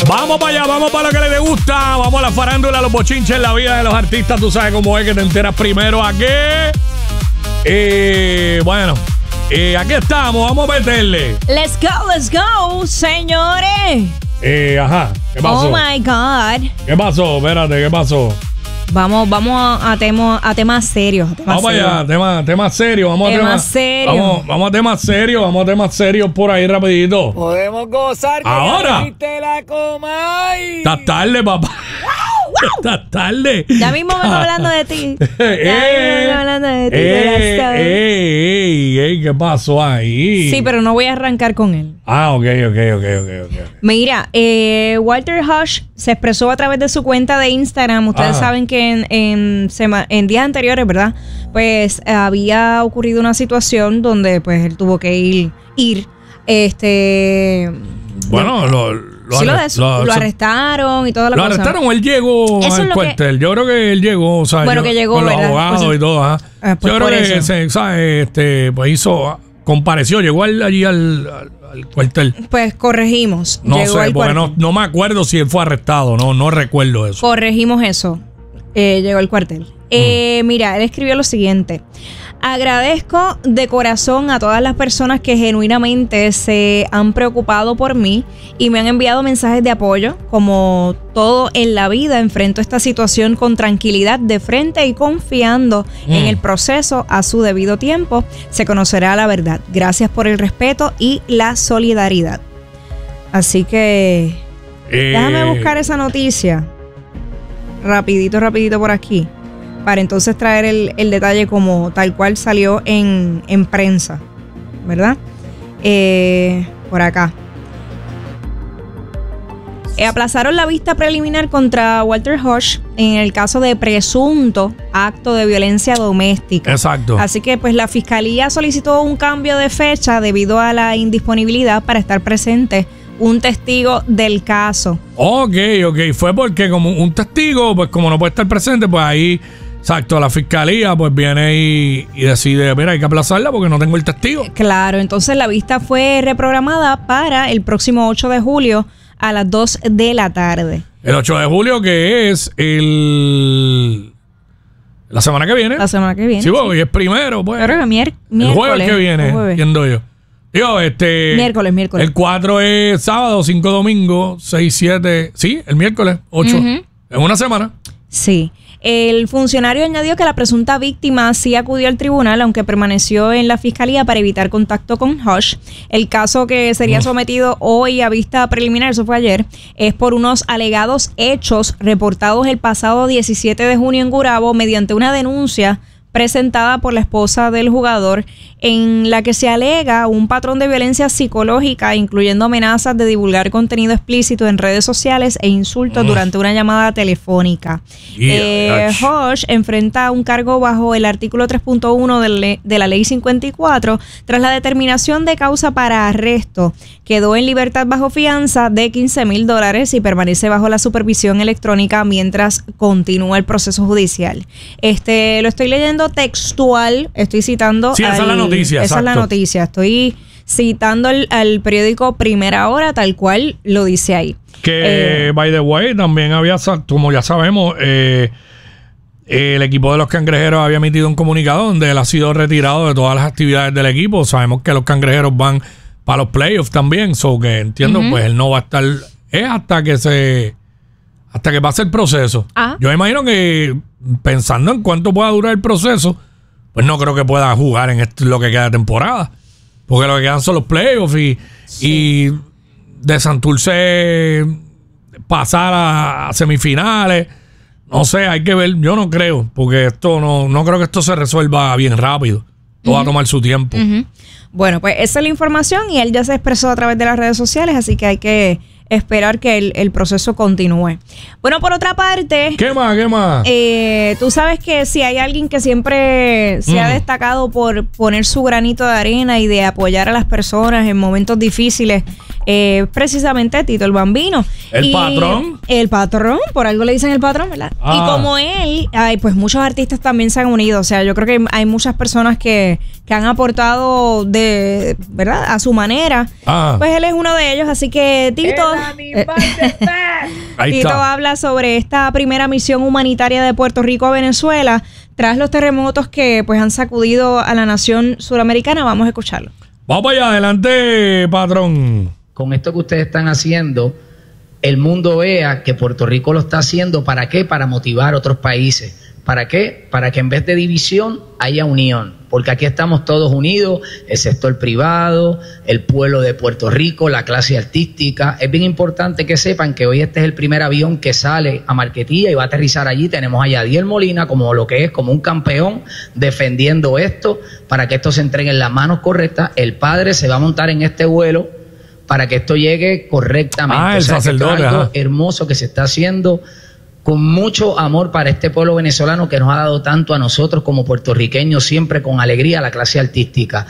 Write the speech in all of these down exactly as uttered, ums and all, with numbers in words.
Vamos para allá, vamos para lo que le gusta. Vamos a la farándula, los bochinches, la vida de los artistas. Tú sabes cómo es que te enteras primero aquí. Eh, bueno, eh, aquí estamos, vamos a meterle. Let's go, let's go, señores. Eh, ajá, ¿qué pasó? Oh my God. ¿Qué pasó? Espérate, ¿qué pasó? Vamos, vamos a, a, temo, a temas serios. A temas vamos serios. allá, temas tema serios. Vamos temas a temas serios. Vamos, vamos a temas serios, vamos a temas serios por ahí rapidito. Podemos gozar. Ahora. Que la Comay. Estás tarde, papá. Estás tarde. Ya mismo vengo hablando de ti. Ya eh, mismo vengo hablando de ti. eh, pero ey, ey, ey, ¿qué pasó ahí? Sí, pero no voy a arrancar con él. Ah, ok, ok, ok, ok, ok. Mira, eh, Walter Hush se expresó a través de su cuenta de Instagram. Ustedes Ajá. saben que en, en, sema- en días anteriores, ¿verdad? Pues eh, había ocurrido una situación donde pues él tuvo que ir, ir este... Bueno, lo, lo, sí, lo, arre- des- lo- lo se- arrestaron y toda la ¿Lo cosa. arrestaron o él llegó Eso es al lo que- cuartel? Yo creo que él llegó, o sea, Bueno, yo- que llegó, con los ¿verdad? abogados Pues, y todo, ajá. ah, pues yo por creo que eso. se, ¿sabes? Este, pues hizo, compareció, llegó al- allí al, al, al cuartel. Pues corregimos. No Llegó sé, al porque cuartel. no, no me acuerdo si él fue arrestado, no, no recuerdo eso. Corregimos eso. Eh, llegó al cuartel. Eh, mira, él escribió lo siguiente. Agradezco de corazón a todas las personas que genuinamente se han preocupado por mí y me han enviado mensajes de apoyo. Como todo en la vida, enfrento esta situación con tranquilidad de frente y confiando Mm. en el proceso. A su debido tiempo se conocerá la verdad. Gracias por el respeto y la solidaridad. Así que Eh, déjame buscar esa noticia rapidito, rapidito por aquí, para entonces traer el, el detalle como tal cual salió en, en prensa, ¿verdad? Eh, por acá. Eh, aplazaron la vista preliminar contra Walter Hush en el caso de presunto acto de violencia doméstica. Exacto. Así que pues la fiscalía solicitó un cambio de fecha debido a la indisponibilidad para estar presente un testigo del caso. Ok, ok. Fue porque como un testigo, pues como no puede estar presente, pues ahí, exacto, la fiscalía pues viene y, y decide, mira, hay que aplazarla porque no tengo el testigo. Claro, entonces la vista fue reprogramada para el próximo ocho de julio a las dos de la tarde. El ocho de julio, que es el... la semana que viene. La semana que viene. Sí, porque hoy es primero, pues. Creo que mier- el miércoles. jueves que viene, el jueves. entiendo yo. Digo, este... Miércoles, miércoles. El cuatro es sábado, cinco domingo, seis, siete... Sí, el miércoles, ocho. Ujú. En una semana. Sí. El funcionario añadió que la presunta víctima sí acudió al tribunal, aunque permaneció en la fiscalía para evitar contacto con Hush. El caso que sería sometido hoy a vista preliminar, eso fue ayer, es por unos alegados hechos reportados el pasado diecisiete de junio en Gurabo mediante una denuncia presentada por la esposa del jugador, en la que se alega un patrón de violencia psicológica, incluyendo amenazas de divulgar contenido explícito en redes sociales e insultos Mm. durante una llamada telefónica. Yeah, Eh, ach. Hush enfrenta un cargo bajo el artículo tres punto uno de, le- de la ley cincuenta y cuatro tras la determinación de causa para arresto. Quedó en libertad bajo fianza de quince mil dólares y permanece bajo la supervisión electrónica mientras continúa el proceso judicial. Este, lo estoy leyendo textual, estoy citando. Sí, esa es la noticia, Esa es la exacto. noticia. Estoy citando al, al periódico Primera Hora, tal cual lo dice ahí. Que, Eh, by the way, también había, sa- como ya sabemos, eh, el equipo de los Cangrejeros había emitido un comunicado donde él ha sido retirado de todas las actividades del equipo. Sabemos que los Cangrejeros van para los playoffs también, so que entiendo, Ujú. pues él no va a estar, es hasta que se, hasta que pase el proceso. Ah. Yo imagino que pensando en cuánto pueda durar el proceso, pues no creo que pueda jugar en esto, lo que queda de temporada. Porque lo que quedan son los playoffs y, y de Santurce pasar a, a semifinales. No sé, hay que ver. Yo no creo, porque esto no, no creo que esto se resuelva bien rápido. Todo va a tomar su tiempo. Ujú. Bueno, pues esa es la información y él ya se expresó a través de las redes sociales, así que hay que esperar que el, el proceso continúe. Bueno, por otra parte, ¿Qué más? ¿Qué más? eh, tú sabes que si hay alguien que siempre se ha Mm. destacado por poner su granito de arena y de apoyar a las personas en momentos difíciles, eh, precisamente Tito el Bambino. El y patrón. El patrón, por algo le dicen el patrón, ¿verdad? Ah. Y como él, ay, pues muchos artistas también se han unido. O sea, yo creo que hay muchas personas que, que han aportado de, ¿verdad? A su manera. Ah. Pues él es uno de ellos, así que Tito... eh, Ahí Tito está. habla sobre esta primera misión humanitaria de Puerto Rico a Venezuela tras los terremotos que pues han sacudido a la nación suramericana. Vamos a escucharlo. Vamos para allá, adelante, patrón. Con esto que ustedes están haciendo, el mundo vea que Puerto Rico lo está haciendo. ¿Para qué? Para motivar a otros países. ¿Para qué? Para que en vez de división haya unión. Porque aquí estamos todos unidos, el sector privado, el pueblo de Puerto Rico, la clase artística. Es bien importante que sepan que hoy este es el primer avión que sale a Marquetía y va a aterrizar allí. Tenemos a Yadiel Molina como lo que es, como un campeón, defendiendo esto, para que esto se entregue en las manos correctas. El padre se va a montar en este vuelo para que esto llegue correctamente. Ah, el o sea, sacerdote, que esto es algo ajá. hermoso que se está haciendo con mucho amor para este pueblo venezolano que nos ha dado tanto a nosotros como puertorriqueños, siempre con alegría a la clase artística.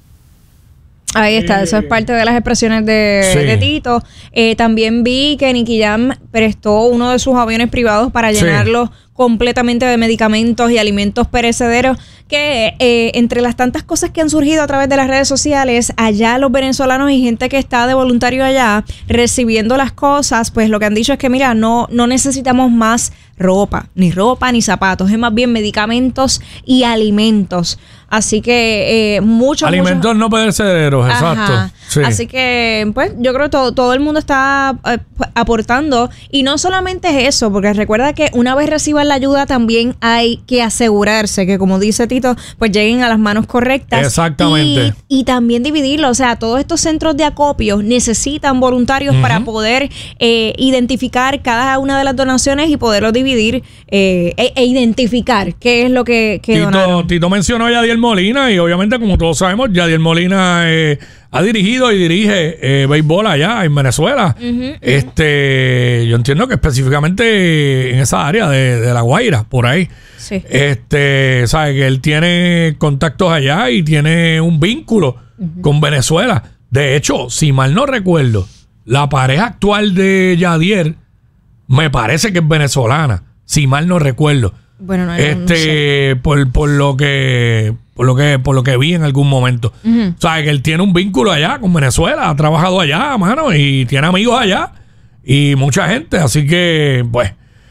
Ahí está, eso es parte de las expresiones de, Sí. de Tito. Eh, también vi que Nicky Jam prestó uno de sus aviones privados para Sí. llenarlo completamente de medicamentos y alimentos perecederos, que eh, entre las tantas cosas que han surgido a través de las redes sociales, allá los venezolanos y gente que está de voluntario allá recibiendo las cosas, pues lo que han dicho es que mira, no, no necesitamos más ropa, ni ropa ni zapatos, es más bien medicamentos y alimentos. Así que eh, muchos Alimentos muchos- no perecederos, Ajá. exacto. Sí. Así que, pues, yo creo que todo, todo el mundo está eh, pues, aportando. Y no solamente es eso, porque recuerda que una vez reciban la ayuda, también hay que asegurarse que, como dice Tito, pues lleguen a las manos correctas. Exactamente. Y, y también dividirlo. O sea, todos estos centros de acopio necesitan voluntarios Ujú. para poder eh, identificar cada una de las donaciones y poderlo dividir eh, e, e identificar qué es lo que, que Tito, donaron. Tito mencionó a Yadiel Molina y obviamente, como todos sabemos, Yadiel Molina eh, ha dirigido y dirige eh, béisbol allá en Venezuela. Ujú, ujú. Este, yo entiendo que específicamente en esa área de, de La Guaira, por ahí. Sí. Este, sabe que él tiene contactos allá y tiene un vínculo con Venezuela. De hecho, si mal no recuerdo, la pareja actual de Yadier me parece que es venezolana, si mal no recuerdo. Bueno, no, no sé. Este, por, por lo que por lo que por lo que vi en algún momento. Ujú. O sea, que él tiene un vínculo allá con Venezuela, ha trabajado allá, mano, y tiene amigos allá y mucha gente, así que pues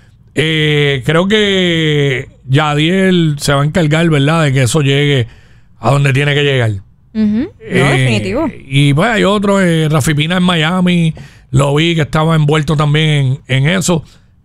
eh, creo que Yadiel se va a encargar, ¿verdad?, de que eso llegue a donde tiene que llegar. Ujú. No, Eh, definitivo. Y pues hay otro, eh, Rafi Pina en Miami, lo vi que estaba envuelto también en, en eso,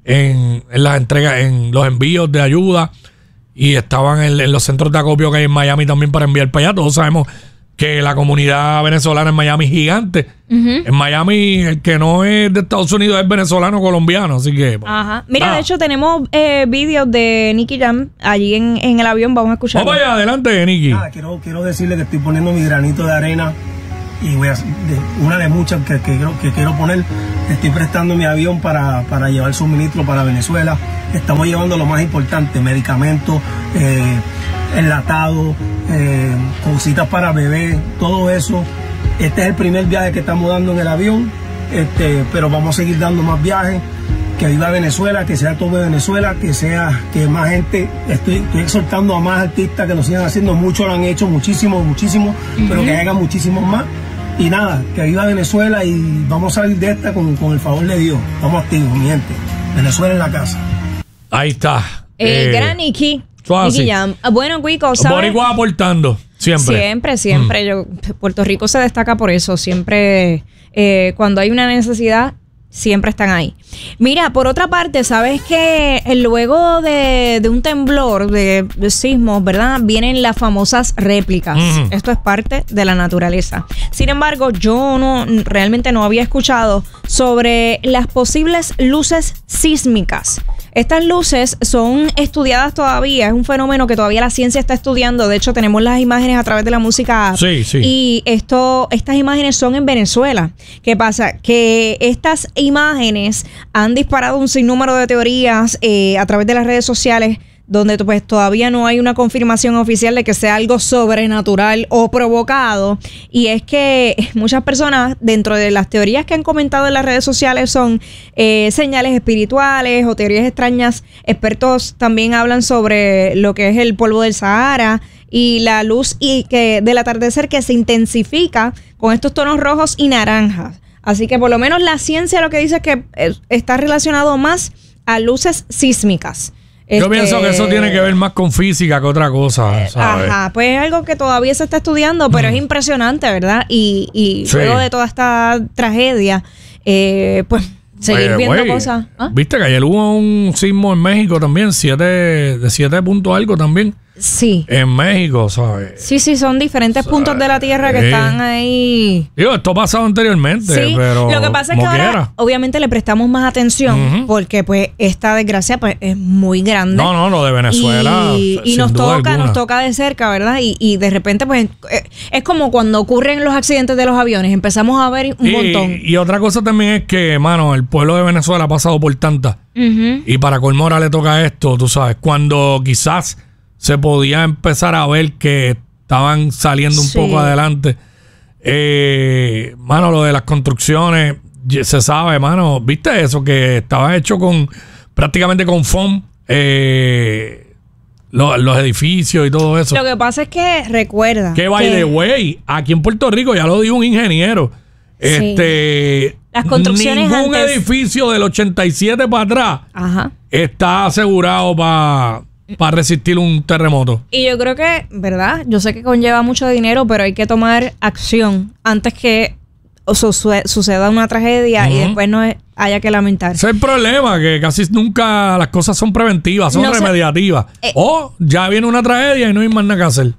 en, en las entregas, en los envíos de ayuda, y estaban en, en los centros de acopio que hay en Miami también para enviar para allá. Todos sabemos que la comunidad venezolana en Miami es gigante. Ujú. En Miami el que no es de Estados Unidos es venezolano colombiano, así que pues, Ajá. Mira, nada. de hecho tenemos eh, vídeos de Nicky Jam allí en, en el avión. Vamos a escuchar. Vamos allá, adelante, Nicky. Nada, quiero, quiero decirle que estoy poniendo mi granito de arena y voy a, de- una de muchas que, que, quiero, que quiero poner. Estoy prestando mi avión para, para llevar suministro para Venezuela. Estamos llevando lo más importante, medicamentos, eh, enlatados, eh, cositas para bebés, todo eso. Este es el primer viaje que estamos dando en el avión, este, pero vamos a seguir dando más viajes. Que viva Venezuela, que sea todo de Venezuela, que sea, que más gente, estoy, estoy exhortando a más artistas que lo sigan haciendo, muchos lo han hecho, muchísimos, muchísimos, pero que hagan muchísimos más. Y nada, que viva Venezuela y vamos a salir de esta con, con el favor de Dios. Estamos activos, mi gente. Venezuela en la casa. Ahí está. El Eh, gran Nicky. suave así. Nicky Jam. Ah, Bueno, Cuico, ¿sabes? Boricua aportando, siempre. Siempre, siempre. Yo, Puerto Rico se destaca por eso. Siempre, eh, cuando hay una necesidad, siempre están ahí. Mira, por otra parte, sabes que luego de, de un temblor, de, de sismos, ¿verdad? Vienen las famosas réplicas. Ujú. Esto es parte de la naturaleza. Sin embargo, yo no realmente no había escuchado sobre las posibles luces sísmicas. Estas luces son estudiadas todavía, es un fenómeno que todavía la ciencia está estudiando. De hecho, tenemos las imágenes a través de la música. Sí, sí. Y esto, estas imágenes son en Venezuela. ¿Qué pasa? Que estas imágenes han disparado un sinnúmero de teorías eh, a través de las redes sociales donde pues todavía no hay una confirmación oficial de que sea algo sobrenatural o provocado, y es que muchas personas dentro de las teorías que han comentado en las redes sociales son eh, señales espirituales o teorías extrañas. Expertos también hablan sobre lo que es el polvo del Sahara y la luz y que del atardecer que se intensifica con estos tonos rojos y naranjas. Así que por lo menos la ciencia lo que dice es que eh, está relacionado más a luces sísmicas. Yo Este, pienso que eso tiene que ver más con física que otra cosa, ¿sabes? Ajá, pues es algo que todavía se está estudiando, pero es impresionante, ¿verdad? Y, y Sí. luego de toda esta tragedia, eh, pues seguir Oye, viendo güey, cosas. ¿Ah? Viste que ayer hubo un sismo en México también, siete, de siete puntos algo también. Sí. En México, ¿sabes? Sí, sí, son diferentes puntos de la Tierra que eh. están ahí. Digo, esto ha pasado anteriormente, Sí, pero lo que pasa es que como ahora quiera. obviamente le prestamos más atención Ujú. porque pues esta desgracia pues es muy grande. No, no, lo de Venezuela. Y, y sin nos duda toca, alguna. nos toca de cerca, ¿verdad? Y, y de repente pues eh, es como cuando ocurren los accidentes de los aviones, empezamos a ver un Y, montón. y otra cosa también es que, mano, el pueblo de Venezuela ha pasado por tantas. Ujú. Y para colmo ahora le toca esto, tú sabes, cuando quizás se podía empezar a ver que estaban saliendo un Sí. poco adelante. Eh, mano, lo de las construcciones, ye- se sabe, mano, ¿viste eso? Que estaba hecho con prácticamente con foam, eh, lo- los edificios y todo eso. Lo que pasa es que recuerda Que by the way, aquí en Puerto Rico, ya lo dijo un ingeniero, Sí. este, Las construcciones ningún antes- edificio del ochenta y siete para atrás Ajá. está asegurado para resistir un terremoto. Y yo creo que, ¿verdad? Yo sé que conlleva mucho dinero, pero hay que tomar acción antes que su- su- suceda una tragedia y Ujú. después no haya que lamentar. Ese es el problema, que casi nunca las cosas son preventivas, son No sé. remediativas. Eh. O ya viene una tragedia y no hay más nada que hacer.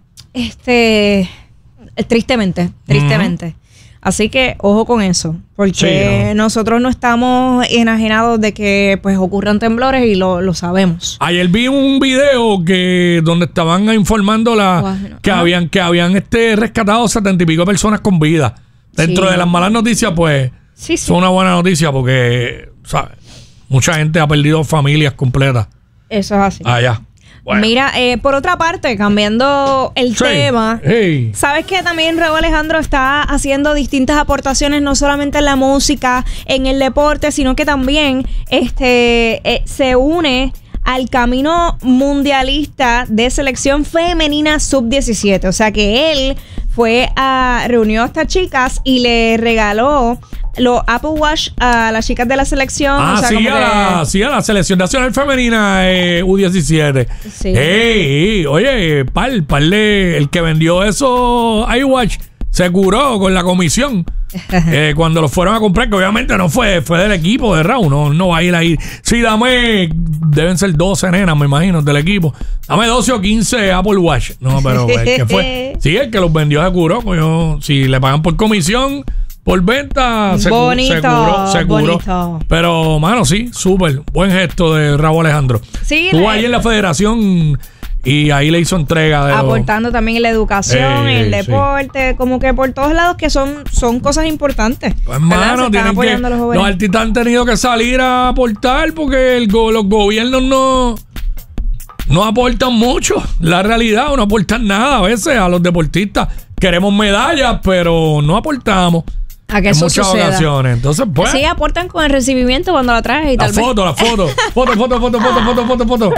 Este, eh, tristemente, tristemente. Así que ojo con eso, porque Sí, no. nosotros no estamos enajenados de que pues ocurran temblores y lo, lo sabemos. Ayer vi un video que donde estaban informando la, Bueno, que ajá. habían que habían este rescatado setenta y pico personas con vida. Dentro Sí. de las malas noticias, pues, Sí, sí. son una buena noticia porque, ¿sabes? Mucha gente ha perdido familias completas Eso es así. allá. Bueno. Mira, eh, por otra parte, cambiando el Sí. tema, Hey. ¿sabes que también Raúl Alejandro está haciendo distintas aportaciones, no solamente en la música, en el deporte, sino que también este eh, se une al camino mundialista de selección femenina sub diecisiete? O sea que él fue a reunió a estas chicas y le regaló los Apple Watch a las chicas de la selección. Ah, o sea, sí, como a que- la, sí, a la selección nacional femenina eh, U diecisiete. Sí. Ey, oye, pal, pal de- el que vendió eso iWatch se curó con la comisión eh, cuando lo fueron a comprar, que obviamente no fue, fue del equipo de Raúl, no, no va a ir ahí. Sí, dame, deben ser doce nenas, me imagino, del equipo. Dame doce o quince Apple Watch. No, pero el que fue, sí, el que los vendió se curó, coño. Si le pagan por comisión, por venta, se, cu- Bonito, se curó, se curó. bonito. Pero, mano, sí, súper. Buen gesto de Raúl Alejandro. Sí, Estuvo le- ahí en la federación y ahí le hizo entrega de los- aportando también en la educación, Eh, en el sí. deporte, como que por todos lados que son, son cosas importantes. Pues, ¿verdad? Se mano, están tienen que, apoyando a los los jóvenes. artistas han tenido que salir a aportar porque el go- los gobiernos no, no aportan mucho. La realidad, no aportan nada a veces a los deportistas. Queremos medallas, pero no aportamos. A que en eso muchas suceda. ocasiones. Entonces, pues, Sí, aportan con el recibimiento cuando la traes y la tal vez. foto, la foto, foto, foto, foto, foto, foto, foto, foto.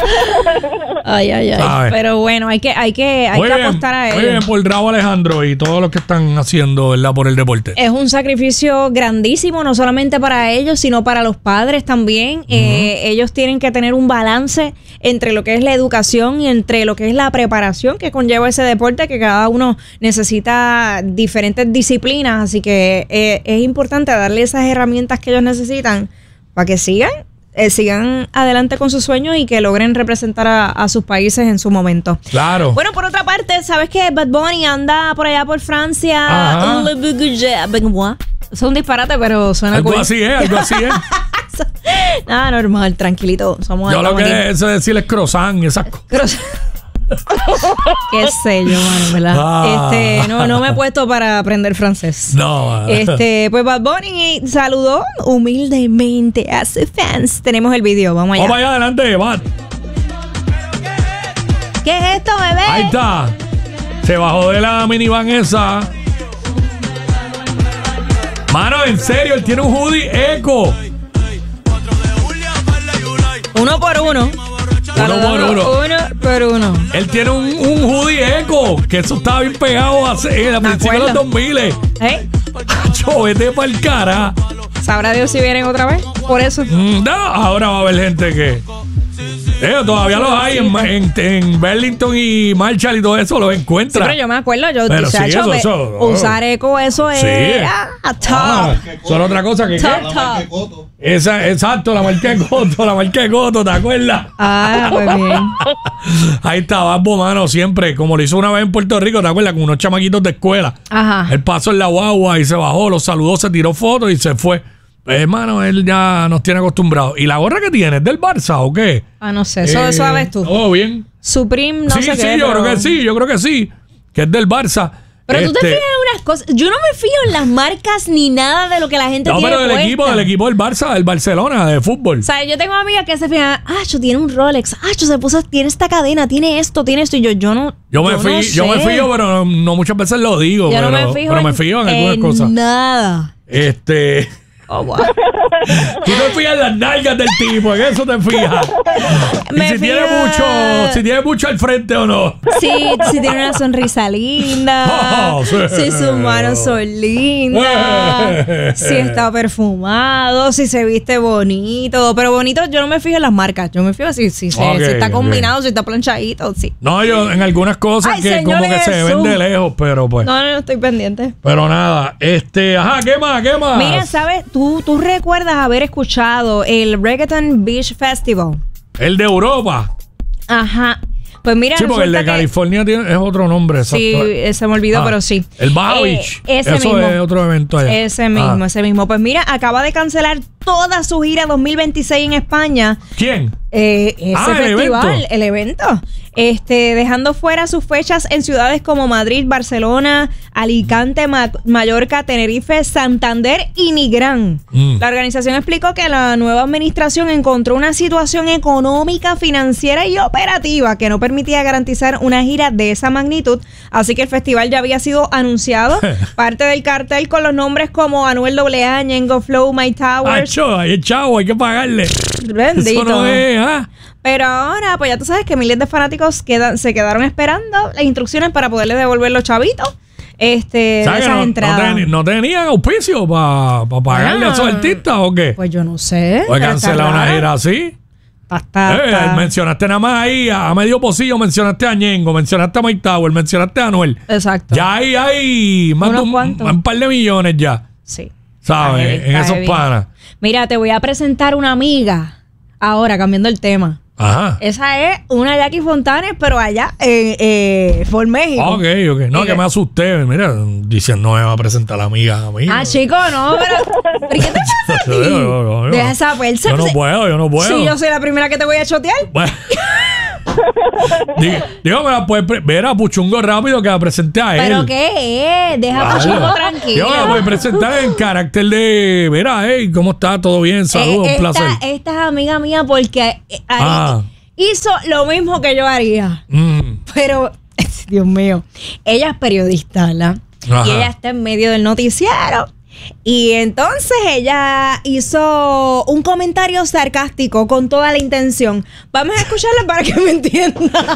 Ay, ay, ay. ¿Sabes? Pero bueno, hay que, hay que, hay Muy que bien, apostar a muy ello. bien por Raúl Alejandro y todos los que están haciendo, ¿verdad? Por el deporte. Es un sacrificio grandísimo, no solamente para ellos, sino para los padres también. Eh, ellos tienen que tener un balance entre lo que es la educación y entre lo que es la preparación que conlleva ese deporte, que cada uno necesita diferentes disciplinas. Así que eh, es importante darle esas herramientas que ellos necesitan para que sigan, eh, sigan adelante con sus sueños y que logren representar a, a sus países en su momento. Claro. Bueno, por otra parte, ¿sabes que Bad Bunny anda por allá por Francia? Ajá. Es un disparate, pero suena Algo cool. así es, algo así es. Nada, normal, tranquilito. Somos Yo lo estamos que aquí. es decir es croissant y esas cosas. Cross- Qué sé yo, mano, ¿verdad? Ah. Este, no, no me he puesto para aprender francés. No, mano. Este, pues Bad Bunny saludó humildemente a sus fans. Tenemos el video, vamos allá. Vamos allá adelante, va. ¿Qué es esto, bebé? Ahí está. Se bajó de la minivan esa. Mano, en serio, él tiene un hoodie eco. Uno por uno. Uno por uno. Uno por uno. Él tiene un, un hoodie eco, que eso estaba bien pegado hace, en la principio de los dos mil. ¿Eh? Yo, vete pa'l cara. ¿Sabrá Dios si vienen otra vez? Por eso. Mm, no, ahora va a haber gente que... Eh, todavía los hay en, en, en Burlington y Marshall y todo eso, los Sí, encuentra. pero yo me acuerdo, yo Pero sí, chacho, eso, ve- eso, usar eco, eso Sí. era top. Ah, solo otra cosa que... top, ¿qué? top. Esa, exacto, la marca de Coto, la marca de Coto, ¿te acuerdas? Ah, pues bien. Ahí está, Babbo, mano, siempre, como lo hizo una vez en Puerto Rico, ¿te acuerdas? Con unos chamaquitos de escuela. Ajá. Él pasó en la guagua y se bajó, los saludó, se tiró fotos y se fue. Pues, hermano, él ya nos tiene acostumbrados. ¿Y la gorra que tiene? ¿Es del Barça o qué? Ah, no sé, eso, Eh, eso sabes tú. Todo bien. Supreme, no sí, sé sí, qué. yo pero... creo que sí, yo creo que sí. Que es del Barça. Pero tú te Este, fijas en unas cosas. Yo no me fío en las marcas ni nada de lo que la gente No, tiene pero del puesta. equipo, del equipo del Barça, del Barcelona, de fútbol. O sea, yo tengo amigas que se fijan, ah, yo tiene un Rolex, ah, yo se puso, tiene esta cadena, tiene esto, tiene esto, y yo, yo no. Yo me, no fui, yo me sé. fío, pero no, no muchas veces lo digo. Yo pero, no me fijo, pero me en, fío en algunas en cosas. nada. Este. Oh, wow. Tú te fijas en las nalgas del tipo, en eso te fijas. Y Me si tiene fijo- mucho, si tiene mucho al frente o no. Sí, si tiene una sonrisa linda, Oh, sí. si sus manos son lindas, si está perfumado, si se viste bonito. Pero bonito, yo no me fijo en las marcas. Yo me fijo si, si, se- Ok, si está ok. combinado, si está planchadito. Sí. No, yo en algunas cosas Ay, que Señor como que se Jesús. ven de lejos, pero pues. No, no, no estoy pendiente. Pero nada, este, ajá, ¿qué más? ¿Qué más? Mira, ¿sabes? ¿Tú, tú recuerdas haber escuchado el Reggaeton Beach Festival. El de Europa. Ajá. Pues mira, Sí, porque el de resulta que- California tiene, es otro nombre. Exacto. Sí, eh, se me olvidó, Ah, pero sí. El Baja Eh, Beach. ese Eso mismo. es otro evento allá. Ese mismo, Ah. ese mismo. Pues mira, acaba de cancelar toda su gira dos mil veintiséis en España. ¿Quién? Eh, ese Ah, el festival, evento. el evento. Este, dejando fuera sus fechas en ciudades como Madrid, Barcelona, Alicante, Ma- Mallorca, Tenerife, Santander y Nigrán. Mm. La organización explicó que la nueva administración encontró una situación económica, financiera y operativa que no permitía garantizar una gira de esa magnitud, así que el festival ya había sido anunciado. Parte del cartel con los nombres como Anuel doble A, Ñengo Flow, My Towers. Acho, ahí es chavo, hay que pagarle. Bendito. Eso no es, ¿ah? Pero ahora, pues ya tú sabes que miles de fanáticos quedan, se quedaron esperando las instrucciones para poderle devolver los chavitos este, de ¿Sabes que esas no, no, entradas. ten- no tenían auspicio para pagarle Ah. a esos artistas o qué? Pues yo no sé. ¿O está cancelar una raro. gira así? Está, está, Eh, está. mencionaste nada más ahí a, a medio pocillo, mencionaste a Ñengo, mencionaste a Mike Tower, mencionaste a Anuel. Exacto. Ya ahí hay más de Unos un, cuantos. un par de millones ya, Sí. ¿sabes? Está En heavy, esos está heavy. panas. Mira, te voy a presentar una amiga. Ahora, cambiando el tema. Ajá. Esa es una Jackie Fontanes, pero allá en eh, por México. Ok, ok. No, Eh, que me asusté. Mira, diciendo, no me va a presentar a la amiga a mí. Ah, chico, no, pero. ¿pero qué te pasa a ti? Yo, yo, yo, yo. Deja esa persa. Yo no puedo, yo no puedo. Sí, yo soy la primera que te voy a chotear. Bueno. Digo, digo, me la puedes pre- ver a Puchungo rápido que la presenté a él. ¿Pero qué es? Deja a Vale. Puchungo tranquilo. Yo me la puedes presentar en carácter de, mira, hey, ¿cómo está? ¿Todo bien? Saludos, Eh, un placer. esta, esta es amiga mía porque eh, Ari Ah. hizo lo mismo que yo haría. Mm. Pero, Dios mío, ella es periodista, ¿verdad? Ajá. Y ella está en medio del noticiero. Y entonces ella hizo un comentario sarcástico con toda la intención. Vamos a escucharla para que me entienda.